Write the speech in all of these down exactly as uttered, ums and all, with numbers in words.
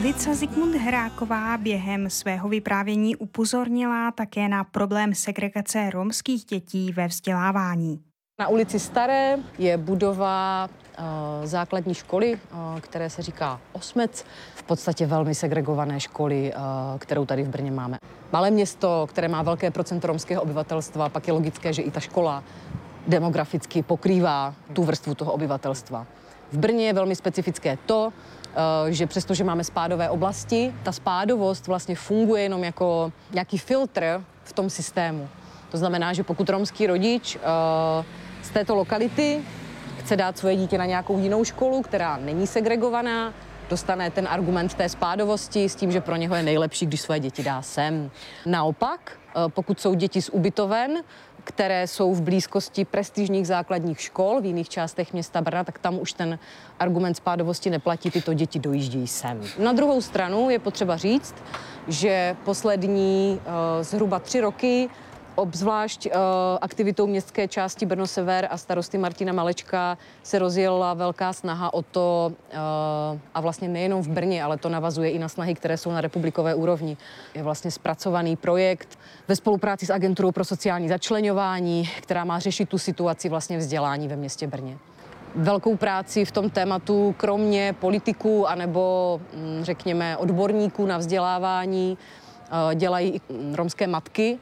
Alica Zikmund Heráková během svého vyprávění upozornila také na problém segregace romských dětí ve vzdělávání. Na ulici Staré je budova uh, základní školy, uh, které se říká Osmec, v podstatě velmi segregované školy, uh, kterou tady v Brně máme. Malé město, které má velké procento romského obyvatelstva, pak je logické, že i ta škola demograficky pokrývá tu vrstvu toho obyvatelstva. V Brně je velmi specifické to, že přestože máme spádové oblasti, ta spádovost vlastně funguje jenom jako nějaký filtr v tom systému. To znamená, že pokud romský rodič z této lokality chce dát svoje dítě na nějakou jinou školu, která není segregovaná, dostane ten argument té spádovosti s tím, že pro něho je nejlepší, když svoje děti dá sem. Naopak, pokud jsou děti z ubytoven, které jsou v blízkosti prestižních základních škol v jiných částech města Brna, tak tam už ten argument spádovosti neplatí, tyto děti dojíždějí sem. Na druhou stranu je potřeba říct, že poslední uh, zhruba tři roky obzvlášť uh, aktivitou městské části Brno Sever a starosty Martina Malečka se rozjela velká snaha o to, uh, a vlastně nejenom v Brně, ale to navazuje i na snahy, které jsou na republikové úrovni. Je vlastně zpracovaný projekt ve spolupráci s Agenturou pro sociální začleňování, která má řešit tu situaci vlastně vzdělání ve městě Brně. Velkou práci v tom tématu, kromě politiků anebo, řekněme, odborníků na vzdělávání, uh, dělají i romské matky,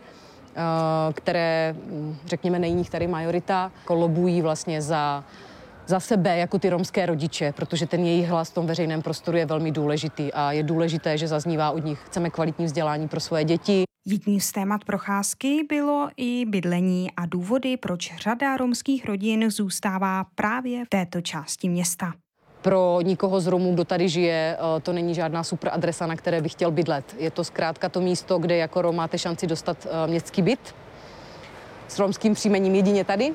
které, řekněme, není jich tady majorita, lobují vlastně za, za sebe jako ty romské rodiče, protože ten jejich hlas v tom veřejném prostoru je velmi důležitý a je důležité, že zaznívá od nich, chceme kvalitní vzdělání pro svoje děti. Jedním z témat procházky bylo i bydlení a důvody, proč řada romských rodin zůstává právě v této části města. Pro nikoho z Romů, kdo tady žije, to není žádná super adresa, na které bych chtěl bydlet. Je to zkrátka to místo, kde jako Rom máte šanci dostat městský byt s romským příjmením jedině tady.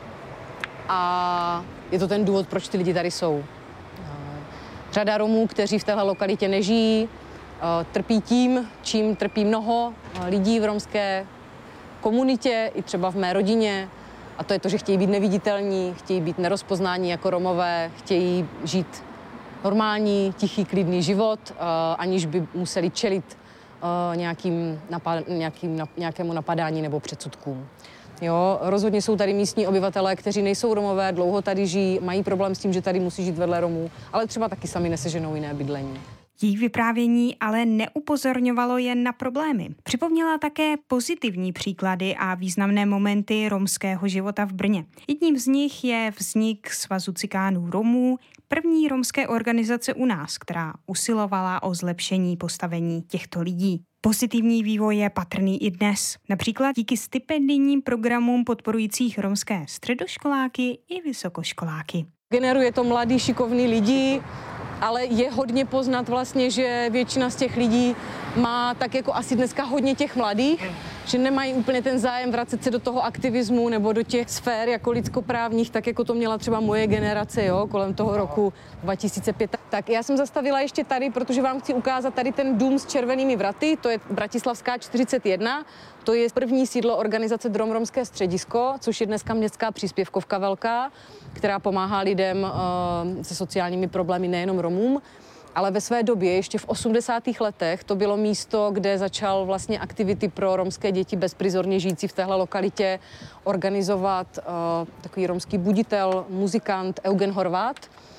A je to ten důvod, proč ty lidi tady jsou. Řada Romů, kteří v téhle lokalitě nežijí, trpí tím, čím trpí mnoho lidí v romské komunitě, i třeba v mé rodině. A to je to, že chtějí být neviditelní, chtějí být nerozpoznáni jako Romové, chtějí žít normální, tichý, klidný život, uh, aniž by museli čelit uh, nějakým napad, nějakým, na, nějakému napadání nebo předsudkům. Jo, rozhodně jsou tady místní obyvatelé, kteří nejsou Romové, dlouho tady žijí, mají problém s tím, že tady musí žít vedle Romů, ale třeba taky sami neseženou jiné bydlení. Její vyprávění ale neupozorňovalo jen na problémy. Připomněla také pozitivní příklady a významné momenty romského života v Brně. Jedním z nich je vznik Svazu cikánů Romů, první romské organizace u nás, která usilovala o zlepšení postavení těchto lidí. Pozitivní vývoj je patrný i dnes, například díky stipendijním programům podporujících romské středoškoláky i vysokoškoláky. Generuje to mladý, šikovný lidi, ale je hodně poznat vlastně, že většina z těch lidí má tak jako asi dneska hodně těch mladých, že nemají úplně ten zájem vracet se do toho aktivismu nebo do těch sfér jako lidskoprávních, tak jako to měla třeba moje generace, jo, kolem toho roku dva tisíce pět. Tak já jsem zastavila ještě tady, protože vám chci ukázat tady ten dům s červenými vraty, to je Bratislavská čtyřicet jedna, to je první sídlo organizace Drom Romské středisko, což je dneska městská příspěvkovka velká, která pomáhá lidem uh, se sociálními problémy, nejenom Romům. Ale ve své době, ještě v osmdesátých letech, to bylo místo, kde začal vlastně aktivity pro romské děti bezprizorně žijící v téhle lokalitě organizovat uh, takový romský buditel, muzikant Eugen Horvát,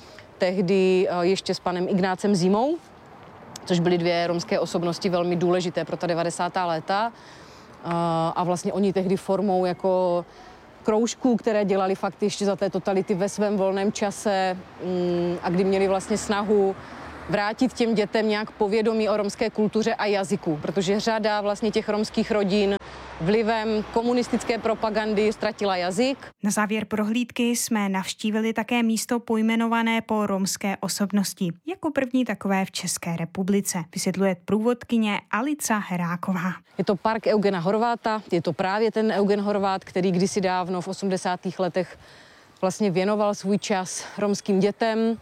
tehdy uh, ještě s panem Ignácem Zimou, což byly dvě romské osobnosti velmi důležité pro ta devadesátá léta. Uh, a vlastně oni tehdy formou jako kroužků, které dělali fakt ještě za té totality ve svém volném čase um, a kdy měli vlastně snahu vrátit těm dětem nějak povědomí o romské kultuře a jazyku, protože řada vlastně těch romských rodin vlivem komunistické propagandy ztratila jazyk. Na závěr prohlídky jsme navštívili také místo pojmenované po romské osobnosti, jako první takové v České republice, vysvětluje průvodkyně Alica Heráková. Je to park Eugena Horváta, je to právě ten Eugen Horvát, který kdysi dávno v osmdesátých letech vlastně věnoval svůj čas romským dětem.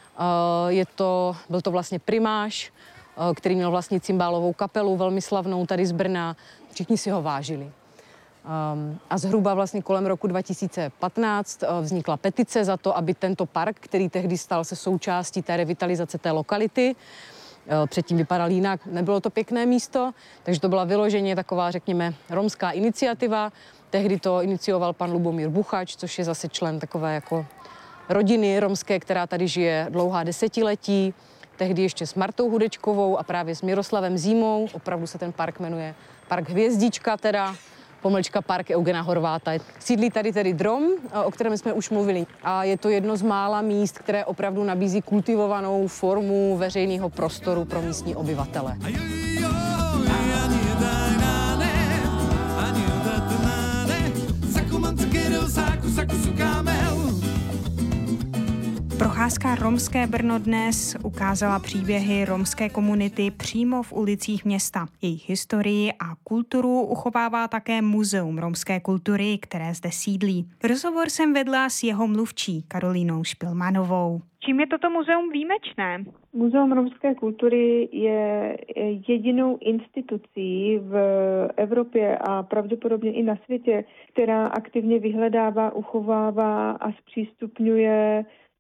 Je to, byl to vlastně primáš, který měl vlastně cymbálovou kapelu, velmi slavnou tady z Brna. Všichni si ho vážili. A zhruba vlastně kolem roku dva tisíce patnáct vznikla petice za to, aby tento park, který tehdy stal se součástí té revitalizace té lokality, předtím vypadal jinak. Nebylo to pěkné místo, takže to byla vyloženě taková, řekněme, romská iniciativa. Tehdy to inicioval pan Lubomír Buchač, což je zase člen takové jako rodiny romské, která tady žije dlouhá desetiletí. Tehdy ještě s Martou Hudečkovou a právě s Miroslavem Zímou. Opravdu se ten park jmenuje Park Hvězdička teda, pomlčka Park Eugena Horváta. Sídlí tady tedy Drom, o kterém jsme už mluvili. A je to jedno z mála míst, které opravdu nabízí kultivovanou formu veřejného prostoru pro místní obyvatele. Procházka Romské Brno dnes ukázala příběhy romské komunity přímo v ulicích města. Jejich historii a kulturu uchovává také Muzeum romské kultury, které zde sídlí. Rozhovor jsem vedla s jeho mluvčí Karolínou Špilmanovou. Čím je toto muzeum výjimečné? Muzeum romské kultury je jedinou institucí v Evropě a pravděpodobně i na světě, která aktivně vyhledává, uchovává a zpřístupňuje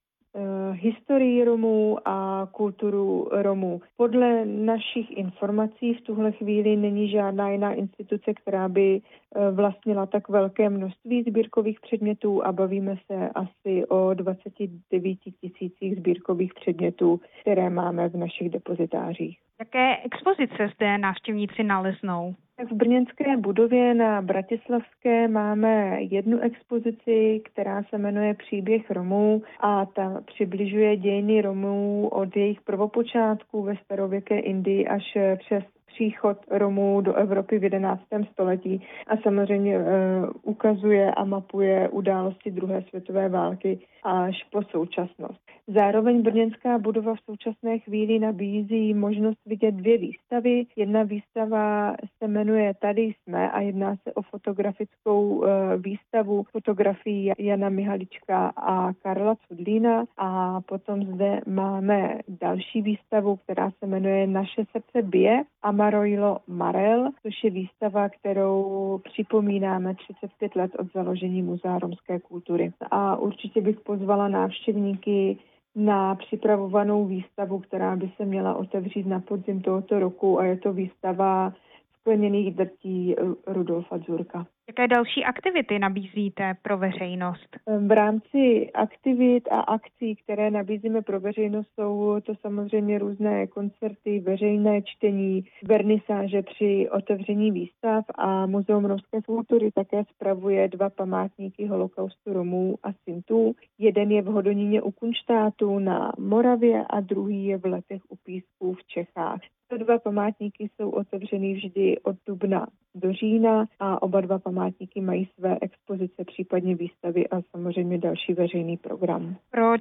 historii Romů a kulturu Romů. Podle našich informací v tuhle chvíli není žádná jiná instituce, která by vlastnila tak velké množství sbírkových předmětů a bavíme se asi o dvacet devět tisících sbírkových předmětů, které máme v našich depozitářích. Jaké expozice zde návštěvníci naleznou? V brněnské budově na Bratislavské máme jednu expozici, která se jmenuje Příběh Romů a ta přibližuje dějiny Romů od jejich prvopočátku ve starověké Indii až přes příchod Romů do Evropy v jedenáctém století a samozřejmě e, ukazuje a mapuje události druhé světové války až po současnost. Zároveň brněnská budova v současné chvíli nabízí možnost vidět dvě výstavy. Jedna výstava se jmenuje Tady jsme a jedná se o fotografickou e, výstavu fotografií Jana Mihalička a Karla Cudlína a potom zde máme další výstavu, která se jmenuje Naše srdce bije a Maroilo Marel, což je výstava, kterou připomínáme třicet pět let od založení Muzea romské kultury. A určitě bych pozvala návštěvníky na připravovanou výstavu, která by se měla otevřít na podzim tohoto roku a je to výstava skleněných drtí Rudolfa Dzurka. Jaké další aktivity nabízíte pro veřejnost? V rámci aktivit a akcí, které nabízíme pro veřejnost, jsou to samozřejmě různé koncerty, veřejné čtení, vernisáže při otevření výstav a Muzeum romské kultury také spravuje dva památníky holokaustu Romů a Sintů. Jeden je v Hodoníně u Kunštátu na Moravě a druhý je v Letech u Písků v Čechách. Tyto dva památníky jsou otevřeny vždy od dubna do října a oba dva památníky mají své expozice, případně výstavy a samozřejmě další veřejný program. Proč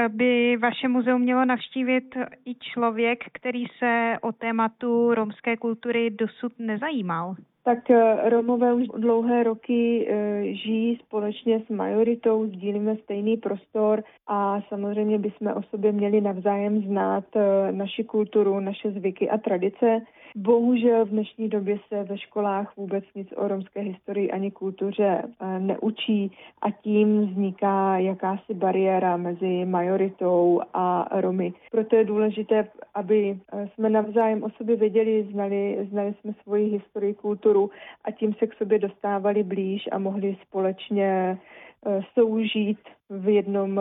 by vaše muzeum mělo navštívit i člověk, který se o tématu romské kultury dosud nezajímal? Tak Romové už dlouhé roky žijí společně s majoritou, sdílíme stejný prostor a samozřejmě bychom o sobě měli navzájem znát naši kulturu, naše zvyky a tradice. Bohužel v dnešní době se ve školách vůbec nic o romské historii ani kultuře neučí a tím vzniká jakási bariéra mezi majoritou a Romy. Proto je důležité, aby jsme navzájem o sobě věděli, znali, znali jsme svoji historii, kulturu a tím se k sobě dostávali blíž a mohli společně soužít v jednom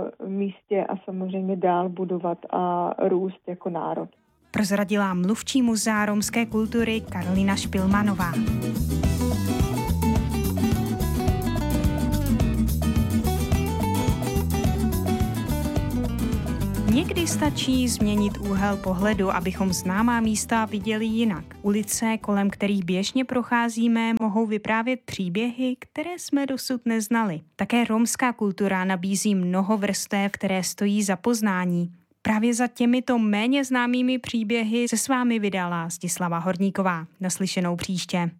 místě a samozřejmě dál budovat a růst jako národ. Prozradila mluvčí Muzea romské kultury Karolína Špilmanová. Někdy stačí změnit úhel pohledu, abychom známá místa viděli jinak. Ulice, kolem kterých běžně procházíme, mohou vyprávět příběhy, které jsme dosud neznali. Také romská kultura nabízí mnoho vrstev, které stojí za poznání. Právě za těmito méně známými příběhy se s vámi vydala Zdislava Horníková. Naslyšenou příště.